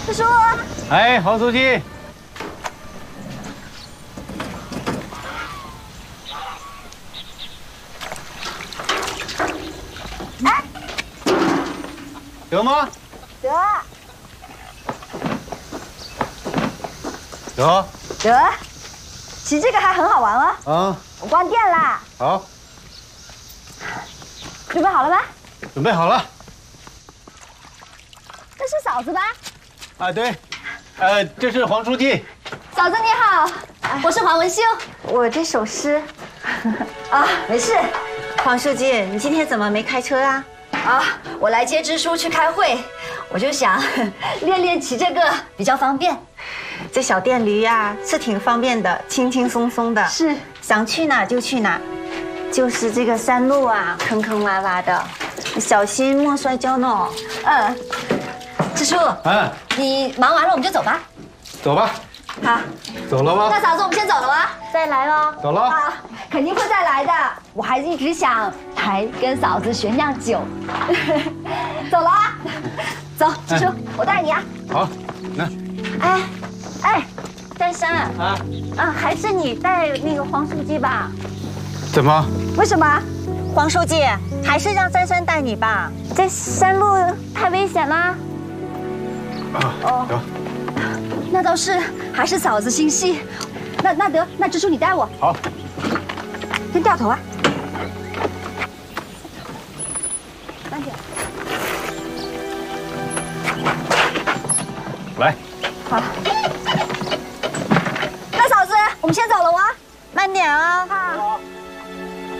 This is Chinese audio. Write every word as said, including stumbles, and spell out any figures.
师叔。 哎，黄书记。 哎， 得吗？ 得。 得。 得。骑这个还很好玩哦。 啊。 我关电啦。 好。 准备好了吗？ 准备好了。 这是嫂子吧？ 啊，对。呃，这是黄书记。 嫂子你好，我是黄文秀。我这首诗。啊，没事。 黄书记，你今天怎么没开车啊？ 啊，我来接支书去开会，我就想练练骑这个比较方便。 这小电驴呀、是挺方便的，轻轻松松的， 是想去哪就去哪。就是这个山路啊，坑坑洼洼的，小心莫摔跤呢。 嗯，支书， 嗯， 你忙完了我们就走吧。 走吧。 好， 走了吗？ 那嫂子我们先走了啊， 再来哦。 走了。 啊，肯定会再来的。我还一直想来跟嫂子学酿酒。走了啊，走，支书，我带你啊。 好，那。 哎，哎，丹山啊啊，还是你带那个黄书记吧。 怎么？ 为什么？ 黄书记，还是让珊珊带你吧。这山路太危险啦。 啊，哦，得。 那倒是，还是嫂子心细。那那得，那支书你带我。 好。 先掉头啊。慢点。 来。 好。那嫂子，我们先走了哇。 慢点啊。 好。